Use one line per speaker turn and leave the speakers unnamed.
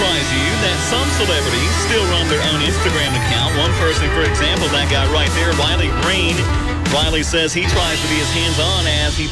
surprise you that some celebrities still run their own Instagram account. One person, for example, that guy right there, Riley Green. Riley says he tries to be as hands-on as he